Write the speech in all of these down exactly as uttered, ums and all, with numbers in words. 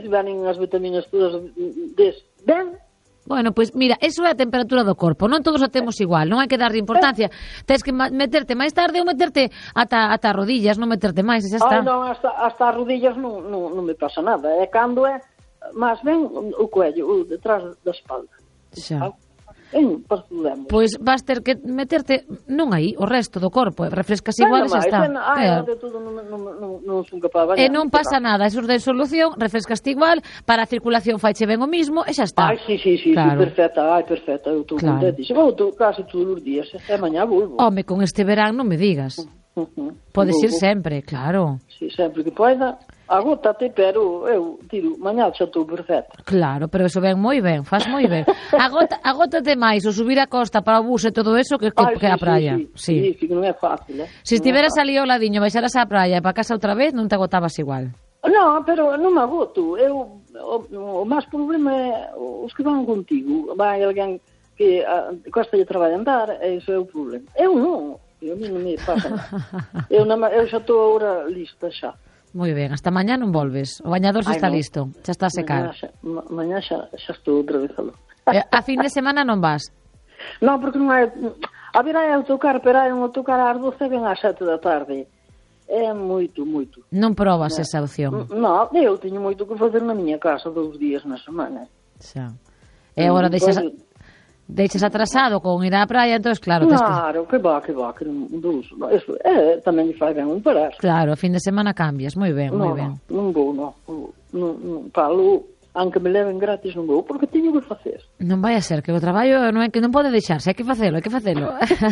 venen as vitaminas todas des, ben. Bueno, pois, pues, mira, eso é a temperatura do corpo. Non todos a temos igual, non hai que darlle importancia. Eh. Tens que meterte máis tarde ou meterte ata, ata rodillas, non meterte máis, e xa está. Ai, non, hasta, hasta as rodillas non, non, non me pasa nada. É cando é, máis ben o cuello, o detrás da espalda. Xa. En, podemos. Pois vas ter que meterte, non aí, o resto do corpo, refrescas igual e xa está. Ai, de todo non, non, non, non son capaz de bañar. E non pasa nada, eso de solución, refrescaste igual, para a circulación faiche ben o mismo, e xa está. Ai, sí, sí, sí, claro. Sí, perfecta, ai, perfecta, eu estou claro. Contente. Vou casi todos os días, e mañá volvo. Home, con este verán non me digas. Uh -huh. Podes ir sempre, claro. Sí, sempre que poida. Agótate, pero eu tiro, mañá xa estou perfecta. Claro, pero eso ven moi ben, faz moi ben. Agota, agótate máis o subir a costa para o bus e todo eso que, que, Ay, que sí, a praia. Sí, sí, sí. sí, que non é fácil, eh? Se estiveras ali ao ladiño, baixaras á praia e para casa outra vez, non te agotabas igual. Non, pero non me agoto. Eu, o, o máis problema é os que van contigo. Vai alguén que a, costa de traballo andar, ese é o problema. Eu non, eu non me pasa nada. eu, na, eu xa estou agora lista xa. Moi ben, hasta mañá non volves. O bañador xa está no. listo, xa está a secar. Mañá xa, ma, mañá xa, xa estou outra vez aló. A fin de semana non vas? Non, porque non hai... A ver, hai autocar, pero hai un autocar ás doce e ven ás sete da tarde. É moito, moito. Non probas non. esa opción? Non, eu teño moito que fazer na miña casa dous días na semana. Xa. E agora deixas... Deixas atrasado con ir á praia, entón, claro... Claro, que va, que va, que non, dos, eso, é, tamén lle fai ben un parar. Claro, a fin de semana cambias, moi ben, moi ben. Non vou, non, non, non, falo, aunque me leven gratis non vou, porque teño que facer. Non vai a ser, que o traballo non é que non pode deixarse, hai que facelo, hai que facelo.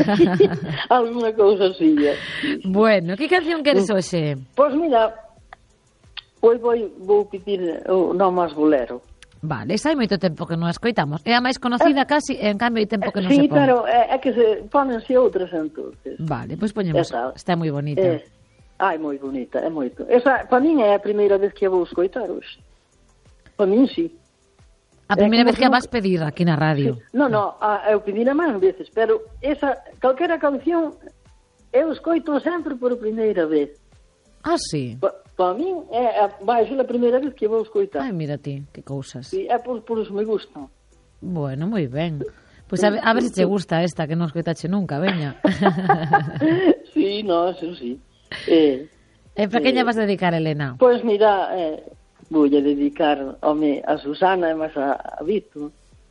Alguna cousa así, é. Bueno, que canción queres hoxe? Pois mira, hoy vou, vou pedir o Non Más Bolero. Vale, esa hai moito tempo que non a escoitamos. É a máis conocida eh, casi, e en cambio hai tempo que non sí, se pon. Sí, pero é, é que se ponense outras entonces. Vale, pois pues poñemos. Esa, está moi bonita. É, ai, moi bonita, é moito. Esa, para min é a primeira vez que a vou escoitar hoxe. Para min, sí. A primeira vez que a vas pedir aquí na radio. Sí. Non, non, eu pedira máis veces, pero esa, calquera canción, eu escoito sempre por primeira vez. Ah, sí? Pa, para min, é, vai ser a primeira vez que vou escoitar. Ai, mira ti, que cousas. Sí, é por, por os me gustan. Bueno, moi ben. Pois pues a, a ver se che gusta esta, que non escoitache nunca, veña. Sí, no, eso sí. Eh, e para quen lle vas dedicar, Elena? Pois pues mira, eh, vou a dedicar home, a Susana e máis a, a Vito.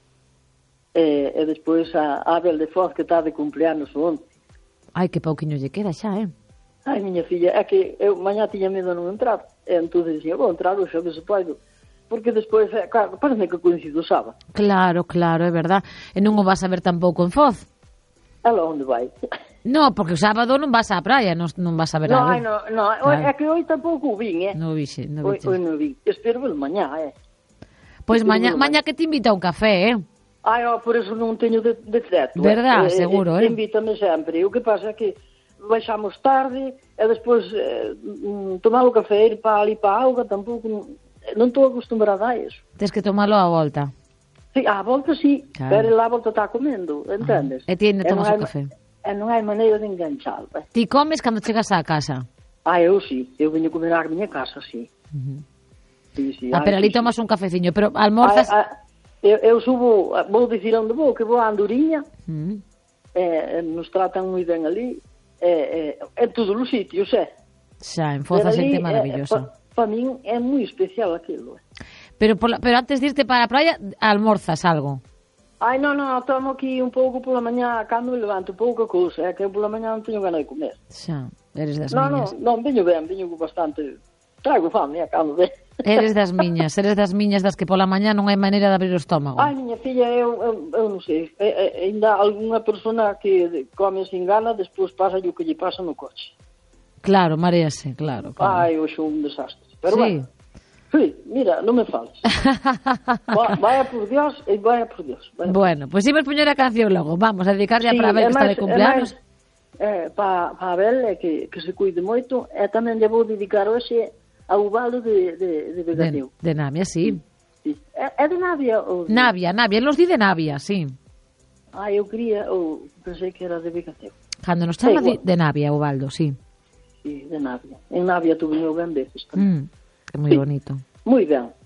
Eh, e despois a Abel de Foz, que está de cumpleanos onte. Ai, que pauquiño lle queda xa, eh? Ai, miña filla, é que eu mañá tiña medo non entrar. E entón dixía, vou entrar hoxe, que se pode. Porque despois, é, claro, parece que coincido o sábado. Claro, claro, é verdad. E non o vas a ver tampouco en Foz. Ela onde vai? No, porque o sábado non vas á praia, non, non vas a ver no, algo. Ai, no, no, claro. É que hoy tampouco o vin, eh? Non vixe, non vixe. Hoy non vin. Espero ver mañá, eh? Pois mañá, mañá que te invita a un café, eh? Ai, oh, por eso non teño de, de teto. Verdad, eh? seguro, eh? Invítame sempre. O que pasa é que baixamos tarde e despois eh, tomar o café, ir para ali para a auga, tampouco non, non estou acostumbrada a eso. Tens que tomalo á volta. Sí, á volta sí, claro. Pero lá a volta está comendo, entendes? Ah, e ti tomas o café. E non hai maneira de enganchar. Eh? Ti comes cando chegas á casa? Ah, eu sí, eu veño comer á miña casa, sí. Uh -huh. Sí, sí. Ah, pero ali sí, tomas sí. un cafeciño, pero almorzas... Ai, ai, eu, eu subo, vou dicir onde vou, que vou a Anduriña, uh -huh. eh, nos tratan moi ben ali, É, é, é todos os sitios, é. Xa, en Foz a xente é maravillosa. É, Para pa min é moi especial aquilo. Pero, pola, pero antes de irte para a praia, almorzas algo? Ai, non, non, tomo aquí un pouco pola mañá, cando me levanto, pouca cousa, é que eu pola mañá non teño ganas de comer. Xa, eres das no, miñas. Non, non, veño ben, veño bastante... Traigo fame, a cando de... Eres das miñas, eres das miñas das que pola mañá non hai maneira de abrir o estómago. Ai, miña filla, eu, eu, eu non sei, é, é, ainda algunha persona que come sin gana, despois pasa o que lle pasa no coche. Claro, marease, claro, claro. Ai, hoxe un desastre. Pero sí. bueno, sí, mira, non me fales. Va, vaya por Dios e vaya por Dios. Vaya bueno, pois pues imos poñer a canción logo, vamos a dedicarle sí, a Abel que está de cumpleaños. Eh, para pa Abel, é que, que se cuide moito, e tamén lle vou dedicar hoxe a Ubaldo de, de, de Vegateu. De, de Navia, sí. sí. É, é de Navia? Ou de... Navia, Navia, los di de Navia, sí. Ah, eu quería, ou pensei que era de Vegateu. Cando nos chama de, de Navia, Ubaldo, sí. Sí, de Navia. En Navia tuve eu ben veces tamén. Mm, é moi sí. bonito. Moi ben.